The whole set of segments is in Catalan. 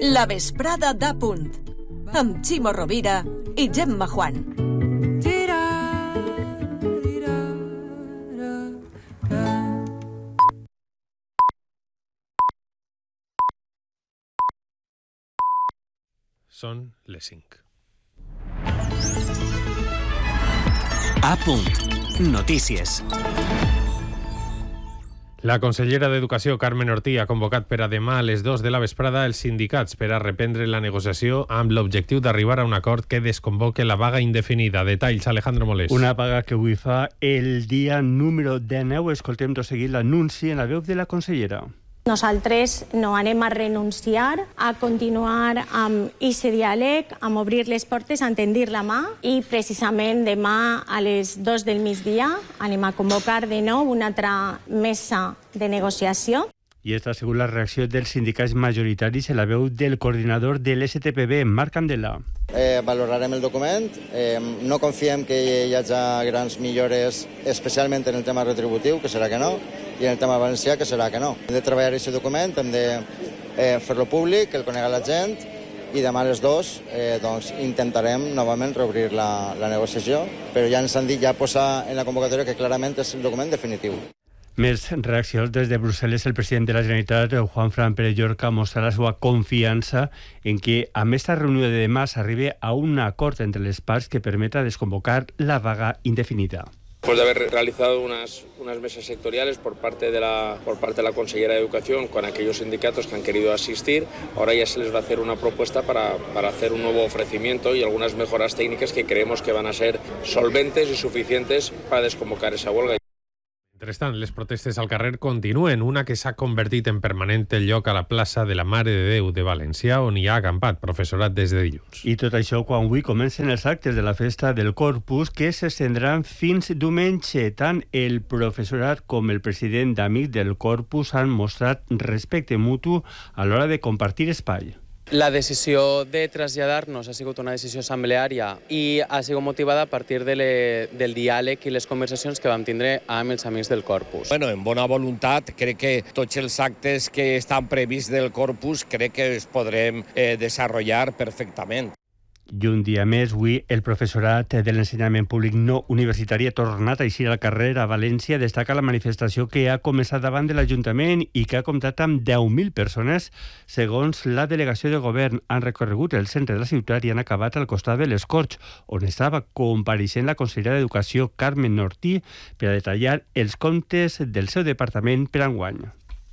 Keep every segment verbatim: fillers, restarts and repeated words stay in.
La vesprada d'A Punt, amb Ximo Rovira i Gemma Juan. Són les cinc. A Punt. Notícies. La consellera d'Educació, Carmen Ortí, ha convocat per a demà a les dues de la vesprada els sindicats per a reprendre la negociació amb l'objectiu d'arribar a un acord que desconvoque la vaga indefinida. Detalls, Alejandro Molés. Una vaga que avui fa el dia número dinou. Escoltem tot seguit l'anunci en la veu de la consellera. Nosaltres no anem a renunciar a continuar amb aquest diàleg, amb obrir les portes, a tendir la mà, i precisament demà a les dues del migdia anem a convocar de nou una altra mesa de negociació. I està segons la reacció dels sindicats majoritaris en la veu del coordinador de l'S T P B, Marc Candela. Eh, valorarem el document, eh, no confiem que hi hagi grans millores, especialment en el tema retributiu, que serà que no, i en el tema valencià, que serà que no. Hem de treballar aquest document, hem de eh, fer-lo públic, que el conegui la gent, i demà a les dues eh, doncs, intentarem novament reobrir la, la negociació, però ja ens han dit, ja posa en la convocatòria que clarament és el document definitiu. Més reaccions des de Brussel·les. El president de la Generalitat, Juanfran Pérez Llorca, mostra la seva confiança en que amb esta reunió de demà s'arribi a un acord entre les parts que permeta desconvocar la vaga indefinida. Después de haber realizado unas, unas mesas sectoriales por parte, de la, por parte de la consellera de Educación con aquellos sindicatos que han querido asistir, ahora ya se les va a hacer una propuesta para, para hacer un nuevo ofrecimiento y algunas mejoras técnicas que creemos que van a ser solventes y suficientes para desconvocar esa huelga. Mentrestant, les protestes al carrer continuen, una que s'ha convertit en permanent el lloc a la plaça de la Mare de Déu de València, on hi ha acampat professorat des de dilluns. I tot això quan avui comencen els actes de la festa del Corpus, que s'estendran fins diumenge. Tant el professorat com el president d'Amics del Corpus han mostrat respecte mutu a l'hora de compartir espai. La decisió de traslladar-nos ha sigut una decisió assembleària i ha sigut motivada a partir de le, del diàleg i les conversacions que vam tindre amb els amics del Corpus. Bueno, en bona voluntat, crec que tots els actes que estan prevists del Corpus crec que els podrem eh, desenvolupar perfectament. I un dia més, avui, el professorat de l'ensenyament públic no universitari ha tornat a eixir al carrer a València. Destaca la manifestació que ha començat davant de l'Ajuntament i que ha comptat amb deu mil persones. Segons la delegació de govern, han recorregut el centre de la ciutat i han acabat al costat de les Corts, on estava compareixent la consellera d'Educació, Carmen Ortí, per a detallar els comptes del seu departament per enguany.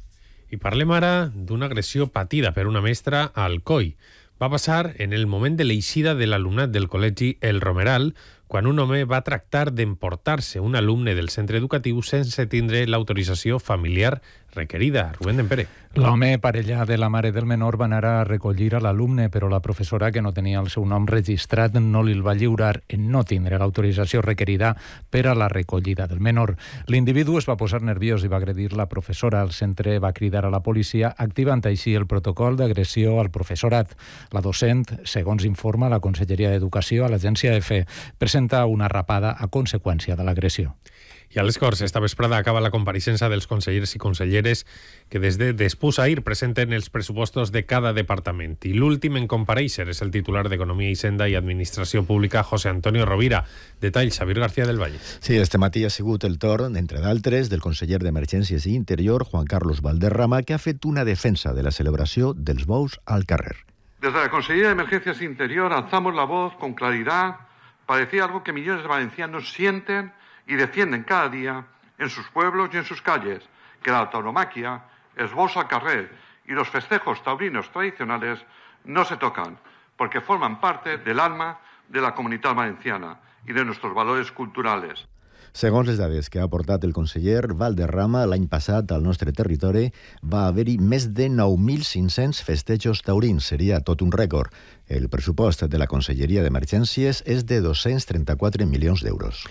I parlem ara d'una agressió patida per una mestra a Alcoi. Va passar en el moment de l'eixida de l'alumnat del col·legi El Romeral, quan un home va tractar d'emportar-se un alumne del centre educatiu sense tindre l'autorització familiar requerida. Rubén Dempere. L'home, parella de la mare del menor, va anar a recollir a l'alumne, però la professora, que no tenia el seu nom registrat, no li el va lliurar en no tindre l'autorització requerida per a la recollida del menor. L'individu es va posar nerviós i va agredir la professora. El centre va cridar a la policia, activant així el protocol d'agressió al professorat. La docent, segons informa la Conselleria d'Educació a l'agència EFE, presenta una rapada a conseqüència de l'agressió. I a les Corts, esta vesprada acaba la compareixença dels consellers i conselleres que des de Despús-Ahir presenten els pressupostos de cada departament. I l'últim en comparèixer és el titular d'Economia, Hisenda i Administració Pública, José Antonio Rovira. Detalls, Xavier García del Valle. Sí, este matí ha sigut el torn, entre d'altres, del conseller d'Emergències i Interior, Juan Carlos Valderrama, que ha fet una defensa de la celebració dels bous al carrer. Desde la Consejería de Emergencias e Interior alzamos la voz con claridad para decir algo que millones de valencianos sienten y defienden cada día en sus pueblos y en sus calles, que la tauromaquia, els bous al carrer y los festejos taurinos tradicionales no se tocan, porque forman parte del alma de la comunitat valenciana y de nuestros valores culturales. Segons les dades que ha aportat el conseller Valderrama, l'any passat al nostre territori va haver-hi més de nou mil cinc-cents festejos taurins. Seria tot un rècord. El pressupost de la Conselleria d'Emergències és de dos-cents trenta-quatre milions d'euros.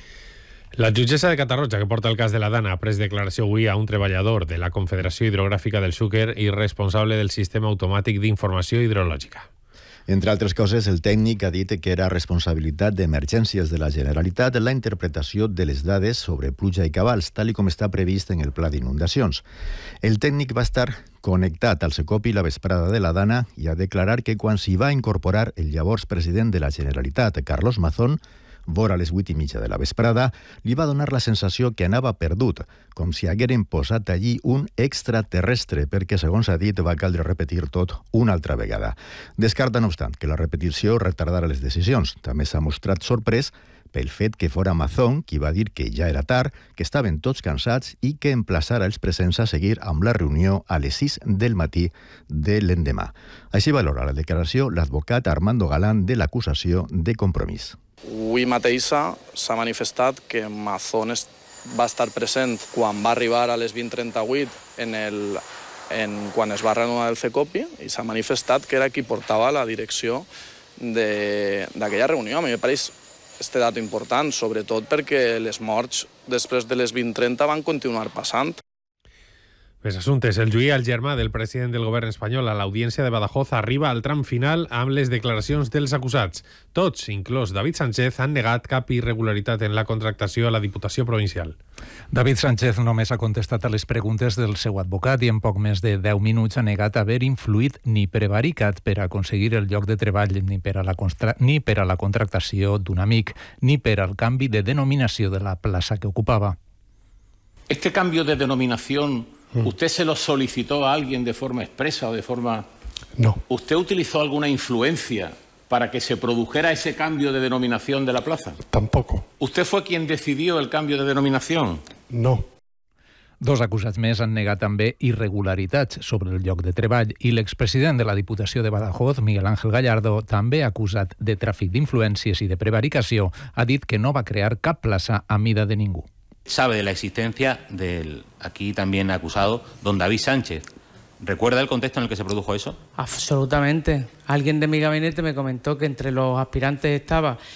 La jutgessa de Catarroja, que porta el cas de la Dana, ha pres declaració avui a un treballador de la Confederació Hidrogràfica del Xúquer i responsable del sistema automàtic d'informació hidrològica. Entre altres coses, el tècnic ha dit que era responsabilitat d'Emergències de la Generalitat la interpretació de les dades sobre pluja i cabals, tal i com està previst en el pla d'inundacions. El tècnic va estar connectat al Secopi la vesprada de la Dana i a declarar que quan s'hi va incorporar el llavors president de la Generalitat, Carlos Mazón, vora les vuit i mitja de la vesprada, li va donar la sensació que anava perdut, com si hagueren posat allí un extraterrestre, perquè, segons ha dit, va caldre repetir tot una altra vegada. Descarta, no obstant, que la repetició retardara les decisions. També s'ha mostrat sorprès pel fet que fora Mazón qui va dir que ja era tard, que estaven tots cansats i que emplaçara els presents a seguir amb la reunió a les sis del matí de l'endemà. Així valora la declaració l'advocat Armando Galán de l'acusació de Compromís. Avui mateix s'ha manifestat que Mazón va estar present quan va arribar a les vint trenta-vuit en el, en, quan es va renovar el Secopi i s'ha manifestat que era qui portava la direcció d'aquella reunió. A mi me pareix este dato important, sobretot perquè les morts després de les vint trenta van continuar passant. Més assumptes. El juí, el germà del president del govern espanyol a l'Audiència de Badajoz, arriba al tram final amb les declaracions dels acusats. Tots, inclòs David Sánchez, han negat cap irregularitat en la contractació a la Diputació Provincial. David Sánchez només ha contestat a les preguntes del seu advocat i en poc més de deu minuts ha negat haver influït ni prevaricat per aconseguir el lloc de treball, ni per a la, constra... ni per a la contractació d'un amic, ni per al canvi de denominació de la plaça que ocupava. Este cambio de denominación, ¿usted se lo solicitó a alguien de forma expresa o de forma...? No. ¿Usted utilizó alguna influencia para que se produjera ese cambio de denominación de la plaza? Tampoco. ¿Usted fue quien decidió el cambio de denominación? No. Dos acusats més han negat també irregularitats sobre el lloc de treball i l'expresident de la Diputació de Badajoz, Miguel Ángel Gallardo, també acusat de tràfic d'influències i de prevaricació, ha dit que no va crear cap plaça a mida de ningú. Sabe de la existencia del aquí también acusado don David Sánchez. ¿Recuerda el contexto en el que se produjo eso? Absolutamente. Alguien de mi gabinete me comentó que entre los aspirantes estaba